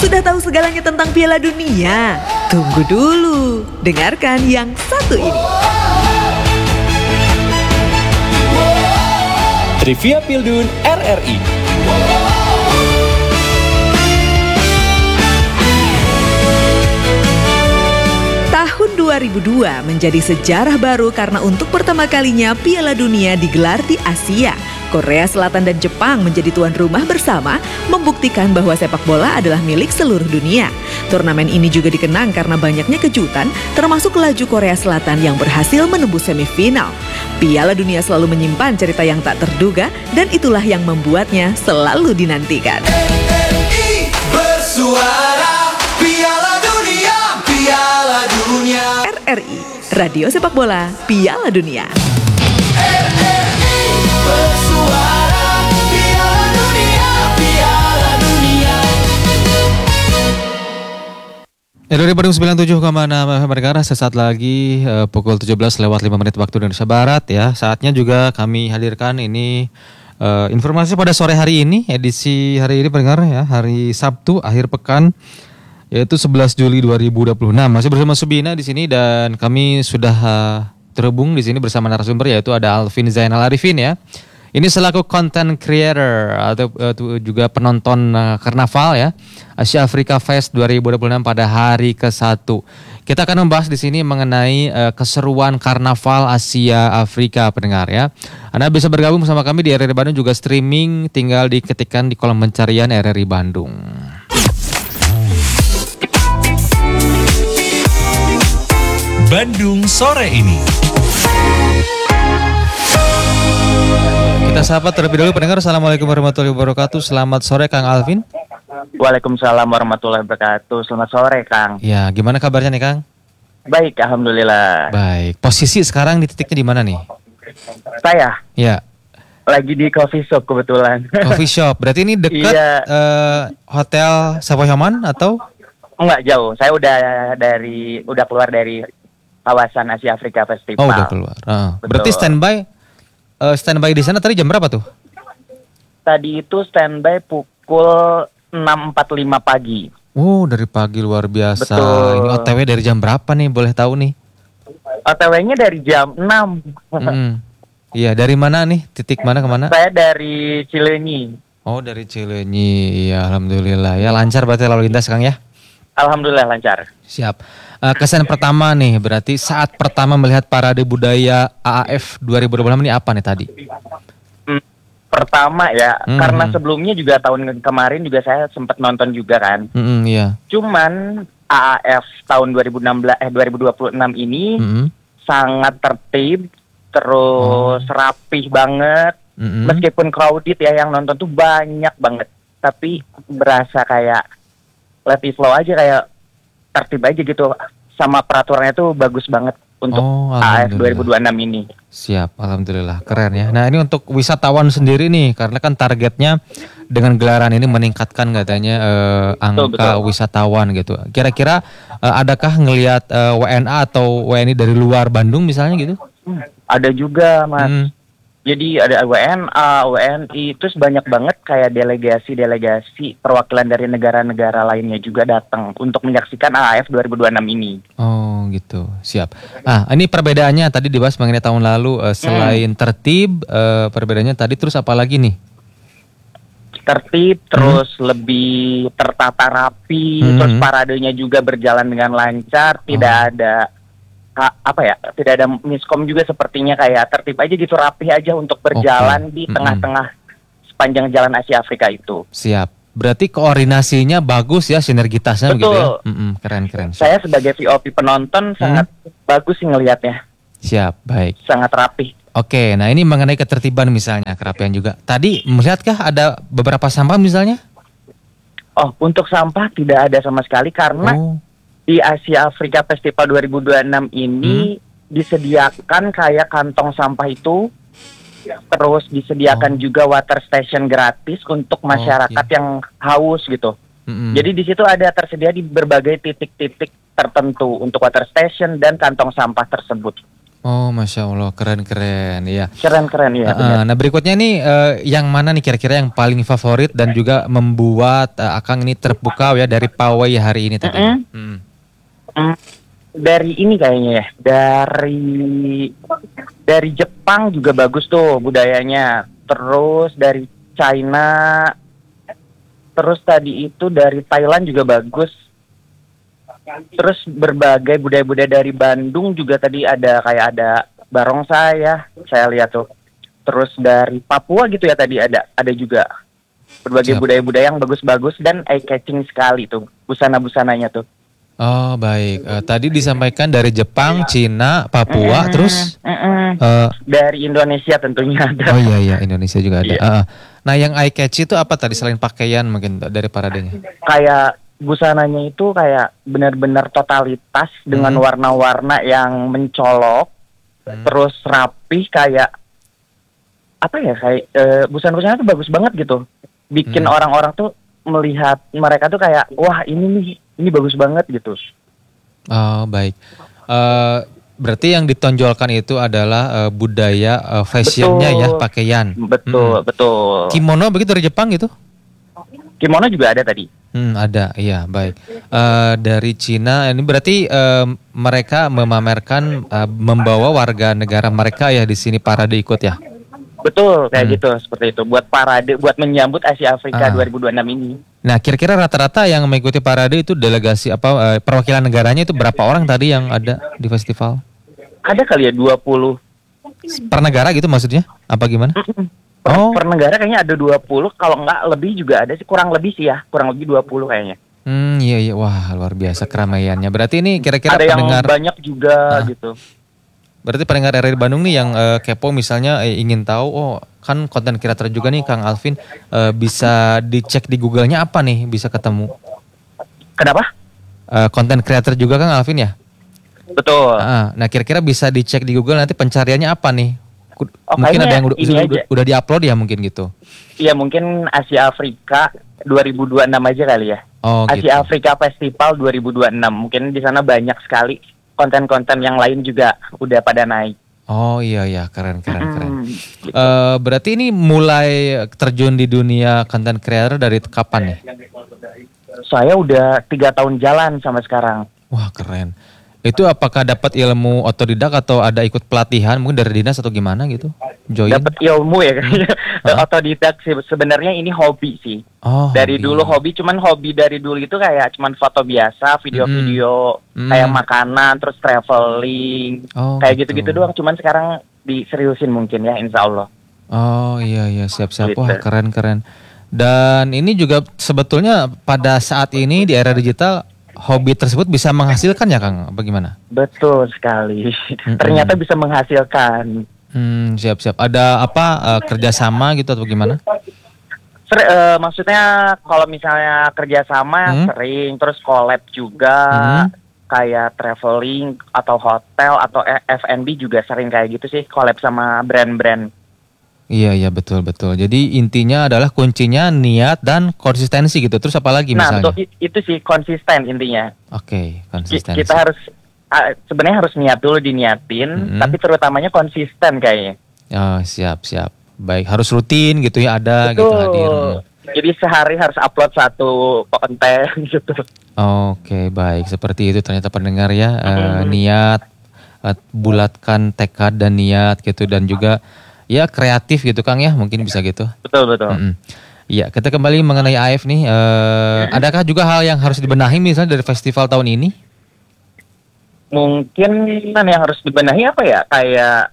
Sudah tahu segalanya tentang Piala Dunia? Tunggu dulu, dengarkan yang satu ini. Trivia Pildun RRI. Tahun 2002 menjadi sejarah baru karena untuk pertama kalinya Piala Dunia digelar di Asia. Korea Selatan dan Jepang menjadi tuan rumah bersama, membuktikan bahwa sepak bola adalah milik seluruh dunia. Turnamen ini juga dikenang karena banyaknya kejutan, termasuk laju Korea Selatan yang berhasil menembus semifinal. Piala Dunia selalu menyimpan cerita yang tak terduga, dan itulah yang membuatnya selalu dinantikan. RRI bersuara, Piala Dunia, Piala Dunia. RRI, Radio Sepak Bola Piala Dunia. RRI bersuara, Piala Dunia, Piala Dunia. RRI Bandung 97,6 MHz sesaat lagi pukul 17:05 waktu Indonesia Barat ya. Saatnya juga kami hadirkan ini informasi pada sore hari ini, edisi hari ini pendengar ya, hari Sabtu akhir pekan yaitu 11 Juli 2026. Masih bersama Subina di sini dan kami sudah terhubung di sini bersama narasumber yaitu ada Alvin Zainal Arifin ya. Ini selaku content creator atau juga penonton karnaval ya Asia Afrika Fest 2026 pada hari ke-1. Kita akan membahas di sini mengenai keseruan karnaval Asia Afrika pendengar ya. Anda bisa bergabung bersama kami di RRI Bandung juga streaming, tinggal diketikkan di kolom pencarian RRI Bandung. Bandung sore ini. Kita sapa terlebih dahulu pendengar. Assalamualaikum warahmatullahi wabarakatuh. Selamat sore Kang Alvin. Waalaikumsalam warahmatullahi wabarakatuh. Selamat sore Kang. Ya, gimana kabarnya nih Kang? Baik, alhamdulillah. Baik. Posisi sekarang di titiknya di mana nih? Saya Ya, lagi di coffee shop kebetulan. coffee shop. Berarti ini dekat Iya. Hotel Savoy Homan atau? Enggak jauh. Saya udah keluar dari kawasan Asia Afrika Festival. Oh, udah keluar. Betul. Berarti standby di sana tadi jam berapa tuh? Tadi itu standby pukul 6.45 pagi. Oh, dari pagi luar biasa. Betul. Ini OTW dari jam berapa nih? Boleh tahu nih? OTW-nya dari jam 6. Iya, dari mana nih? Titik mana kemana? Saya dari Cileunyi. Oh, dari Cileunyi. Iya, alhamdulillah. Ya lancar berarti lalu lintas Kang ya? Alhamdulillah lancar. Siap. Kesan pertama nih, berarti saat pertama melihat parade budaya AAF 2026 ini apa nih tadi? Pertama ya, karena sebelumnya juga tahun kemarin juga saya sempat nonton juga kan. Iya. Cuman AAF tahun 2026 ini sangat tertib, terus rapih banget. Meskipun crowded ya, yang nonton tuh banyak banget, tapi berasa kayak let it flow aja, kayak tertib aja gitu. Sama peraturannya tuh bagus banget untuk AAF 2026 ini. Siap, alhamdulillah, keren ya. Nah ini untuk wisatawan sendiri nih, karena kan targetnya dengan gelaran ini meningkatkan katanya angka wisatawan gitu. Kira-kira adakah ngelihat WNA atau WNI dari luar Bandung misalnya gitu? Ada juga Mas. Jadi ada WNA, WNI, terus banyak banget kayak delegasi perwakilan dari negara-negara lainnya juga datang untuk menyaksikan AAF 2026 ini. Oh gitu, siap. Ini perbedaannya tadi dibahas mengenai tahun lalu, selain tertib, perbedaannya tadi terus apa lagi nih? Tertib, terus lebih tertata rapi, terus paradenya juga berjalan dengan lancar, tidak ada tidak ada miskom juga, sepertinya kayak tertib aja gitu, rapih aja untuk berjalan di tengah-tengah sepanjang jalan Asia Afrika itu. Siap. Berarti koordinasinya bagus ya, sinergitasnya begitu ya. Keren. Saya sebagai VOP penonton sangat bagus sih ngelihatnya. Siap, baik. Sangat rapih. Oke, nah ini mengenai ketertiban misalnya, kerapian juga. Tadi melihatkah ada beberapa sampah misalnya? Oh, untuk sampah tidak ada sama sekali karena di Asia Afrika Festival 2026 ini disediakan kayak kantong sampah itu, terus disediakan juga water station gratis untuk masyarakat yang haus gitu. Jadi di situ ada tersedia di berbagai titik-titik tertentu untuk water station dan kantong sampah tersebut. Oh, Masya Allah, keren-keren, ya. Keren-keren ya. Benar. Nah berikutnya nih yang mana nih kira-kira yang paling favorit dan juga membuat Akang ini terpukau ya dari pawai hari ini tadi? Dari ini kayaknya ya, dari Jepang juga bagus tuh budayanya. Terus dari China, terus tadi itu dari Thailand juga bagus. Terus berbagai budaya-budaya dari Bandung juga tadi ada barongsai ya, saya lihat tuh. Terus dari Papua gitu ya tadi ada juga berbagai Siap. budaya-budaya yang bagus-bagus dan eye catching sekali tuh busana-busananya tuh. Oh baik, tadi disampaikan dari Jepang, Cina, Papua, terus Dari Indonesia tentunya ada. oh iya Indonesia juga ada. Iya. Nah yang eye catchy itu apa tadi selain pakaian mungkin dari paradenya? Kayak busananya itu kayak benar-benar totalitas dengan warna-warna yang mencolok, terus rapih kayak apa ya, kayak busana-busana tuh bagus banget gitu, bikin orang-orang tuh melihat mereka tuh kayak wah ini bagus banget gitu. Oh baik, berarti yang ditonjolkan itu adalah budaya fashionnya ya, pakaian. Betul. Kimono begitu dari Jepang gitu? Kimono juga ada tadi. Ada, iya baik. Dari Cina ini berarti mereka memamerkan membawa warga negara mereka ya di sini parade ikut ya. Betul, kayak gitu, seperti itu. Buat parade, buat menyambut Asia Afrika 2026 ini. Nah, kira-kira rata-rata yang mengikuti parade itu delegasi apa perwakilan negaranya itu berapa orang tadi yang ada di festival? Ada kali ya 20. Per negara gitu maksudnya? Apa gimana? Per negara kayaknya ada 20, kalau enggak lebih juga ada sih, kurang lebih 20 kayaknya. Iya. Wah, luar biasa keramaiannya. Berarti ini kira-kira ada pendengar yang banyak juga gitu. Berarti pendengar RRI Bandung nih yang kepo misalnya ingin tahu, oh kan konten kreator juga nih Kang Alvin, bisa dicek di Google-nya apa nih bisa ketemu? Kenapa? Konten kreator juga Kang Alvin ya? Betul. Nah kira-kira bisa dicek di Google nanti pencariannya apa nih? Mungkin ada yang udah diupload ya mungkin gitu. Iya mungkin Asia Afrika 2026 aja kali ya. Oh, Asia gitu. Afrika Festival 2026. Mungkin di sana banyak sekali konten-konten yang lain juga udah pada naik. Oh iya keren. Gitu. Berarti ini mulai terjun di dunia content creator dari kapan nih? Saya udah 3 tahun jalan sampai sekarang. Wah keren. Itu apakah dapat ilmu otodidak atau ada ikut pelatihan mungkin dari dinas atau gimana gitu? Join? Dapat ilmu ya kayaknya. Otodidak sih, sebenarnya ini hobi sih. Oh, dari hobi. dulu hobi, cuman hobi dari dulu itu kayak cuman foto biasa, video-video, kayak makanan, terus traveling, kayak gitu-gitu doang. Cuman sekarang diseriusin mungkin ya, insya Allah. Oh iya siap-siap. Gitu. Wah keren. Dan ini juga sebetulnya pada saat ini di era digital hobi tersebut bisa menghasilkan ya Kang? Bagaimana? Betul sekali. Ternyata bisa menghasilkan. Siap-siap. Ada apa kerjasama gitu atau gimana? Maksudnya kalau misalnya kerjasama sering, terus collab juga, kayak traveling atau hotel atau F&B juga sering kayak gitu sih, collab sama brand-brand. Iya betul. Jadi intinya adalah kuncinya niat dan konsistensi gitu. Terus apa lagi misalnya? Nah betul, itu sih konsisten intinya. Oke, konsistensi. Kita harus sebenarnya harus niat dulu, diniatin, tapi terutamanya konsisten kayaknya. Oh, siap. Baik, harus rutin gitu ya, ada betul. gitu hadir. Jadi sehari harus upload 1 konten gitu. Oke, baik. Seperti itu ternyata pendengar ya, niat, bulatkan tekad dan niat gitu, dan juga ya kreatif gitu Kang ya, mungkin bisa gitu. Betul. Iya, kita kembali mengenai AF nih. Adakah juga hal yang harus dibenahi misalnya dari festival tahun ini? Mungkin yang harus dibenahi apa ya? Kayak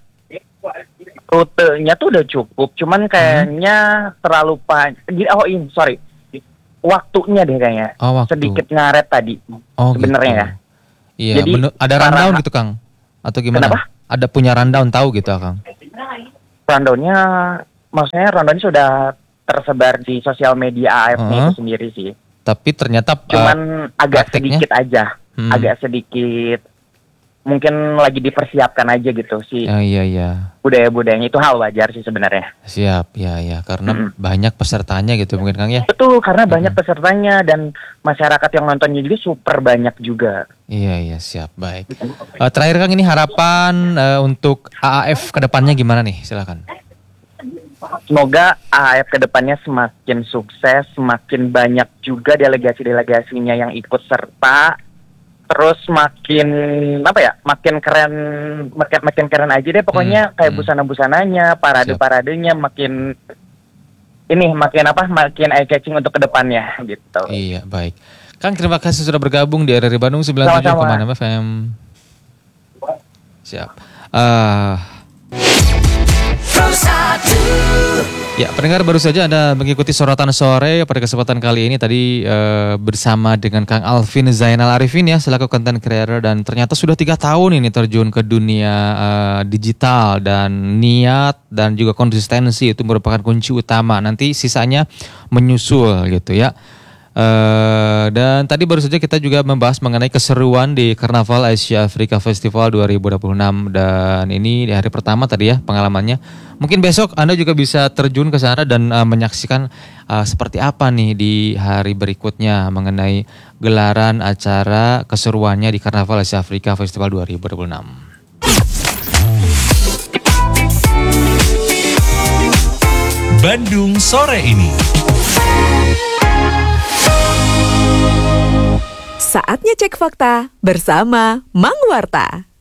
rutenya tuh udah cukup, cuman kayaknya terlalu panjang. Waktunya deh kayaknya. Waktu. Sedikit ngaret tadi. Sebenarnya gitu. ya. Iya, jadi ada rundown gitu Kang? Atau gimana? Kenapa? Ada punya rundown tahu gitu Kang? Rundownnya, maksudnya rundownnya sudah tersebar di sosial media AF itu sendiri sih. Tapi ternyata cuman agak prakteknya? sedikit aja, agak sedikit mungkin lagi dipersiapkan aja gitu sih. Iya. Budaya-budayanya itu hal wajar sih sebenarnya. Siap, ya. Karena banyak pesertanya gitu mungkin Kang ya. Betul, karena banyak pesertanya dan masyarakat yang nontonnya juga super banyak juga. Iya, siap, baik. Terakhir Kang, ini harapan untuk AAF kedepannya gimana nih? Silakan. Semoga AAF kedepannya semakin sukses, semakin banyak juga delegasi-delegasinya yang ikut serta. Terus makin keren aja deh pokoknya, kayak busana-busananya, parade-paradenya makin eye catching untuk kedepannya gitu. Iya, baik. Kang, terima kasih sudah bergabung di RRI Bandung 97,6 FM. Siap. Ya, pendengar, baru saja Anda mengikuti sorotan sore pada kesempatan kali ini tadi bersama dengan Kang Alvin Zainal Arifin ya, selaku content creator, dan ternyata sudah 3 tahun ini terjun ke dunia digital, dan niat dan juga konsistensi itu merupakan kunci utama. Nanti sisanya menyusul gitu ya. Dan tadi baru saja kita juga membahas mengenai keseruan di Karnaval Asia Afrika Festival 2026, dan ini di hari pertama tadi ya pengalamannya. Mungkin besok Anda juga bisa terjun ke sana dan menyaksikan seperti apa nih di hari berikutnya mengenai gelaran acara keseruannya di Karnaval Asia Afrika Festival 2026. Bandung sore ini. Saatnya cek fakta bersama Mang Warta.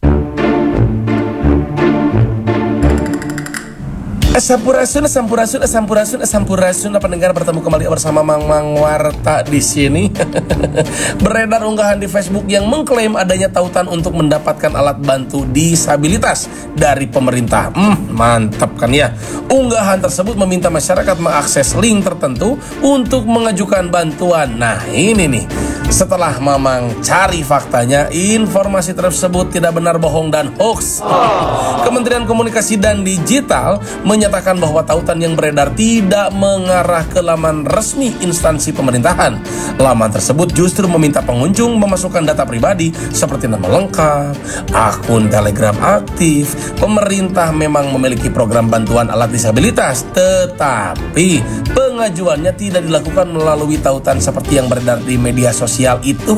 Sampurasun pendengar, bertemu kembali bersama Mang Warta di sini. Beredar unggahan di Facebook yang mengklaim adanya tautan untuk mendapatkan alat bantu disabilitas dari pemerintah. Mantap kan ya. Unggahan tersebut meminta masyarakat mengakses link tertentu untuk mengajukan bantuan. Nah, ini nih. Setelah Mamang cari faktanya, informasi tersebut tidak benar, bohong, dan hoax. Kementerian Komunikasi dan Digital menyatakan bahwa tautan yang beredar tidak mengarah ke laman resmi instansi pemerintahan. Laman tersebut justru meminta pengunjung memasukkan data pribadi seperti nama lengkap, akun Telegram aktif. Pemerintah memang memiliki program bantuan alat disabilitas, tetapi pengajuannya tidak dilakukan melalui tautan seperti yang beredar di media sosial itu.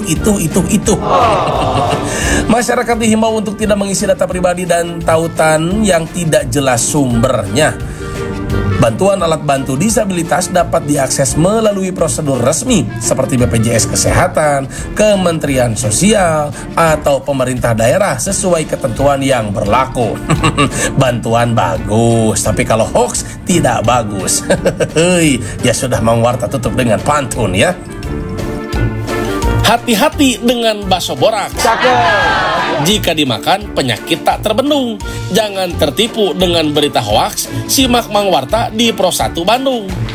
Masyarakat dihimbau untuk tidak mengisi data pribadi dan tautan yang tidak jelas sumbernya. Bantuan alat bantu disabilitas dapat diakses melalui prosedur resmi seperti BPJS Kesehatan, Kementerian Sosial, atau pemerintah daerah sesuai ketentuan yang berlaku. Bantuan bagus, tapi kalau hoax tidak bagus. Ya sudah, Mang Warta tutup dengan pantun ya. Hati-hati dengan bakso borak. Jika dimakan, penyakit tak terbendung. Jangan tertipu dengan berita hoaks. Simak Mang Warta di Pro 1 Bandung.